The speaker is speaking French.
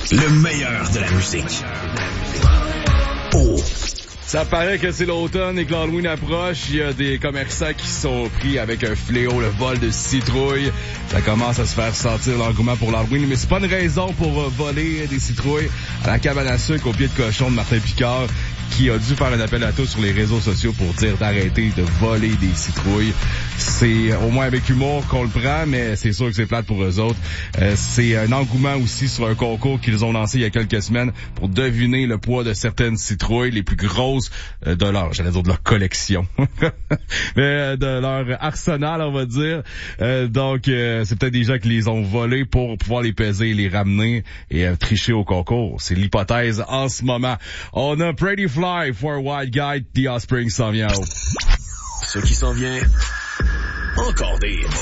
Le meilleur de la musique. Oh. Ça paraît que c'est l'automne et que l'Halloween approche. Il y a des commerçants qui sont pris avec un fléau, le vol de citrouilles. Ça commence à se faire sentir l'engouement pour l'Halloween, mais c'est pas une raison pour voler des citrouilles à la cabane à sucre au pied de cochon de Martin Picard, qui a dû faire un appel à tous sur les réseaux sociaux pour dire d'arrêter de voler des citrouilles. C'est au moins avec humour qu'on le prend, mais c'est sûr que c'est plate pour eux autres. C'est un engouement aussi sur un concours qu'ils ont lancé il y a quelques semaines pour deviner le poids de certaines citrouilles, les plus grosses de leur, j'allais dire de leur collection, mais de leur arsenal, on va dire. Donc, c'est peut-être des gens qui les ont volés pour pouvoir les peser, les ramener et tricher au concours. C'est l'hypothèse en ce moment. On a Pretty Fly for a Wild Guy, The Offspring s'en vient. Ce qui s'en vient, encore des